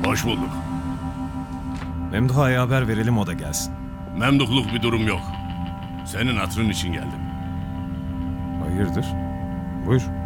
Hoş bulduk. Memduh Ağa'ya haber verelim, o da gelsin. Memduhluk bir durum yok. Senin hatırın için geldim. Hayırdır? Buyur.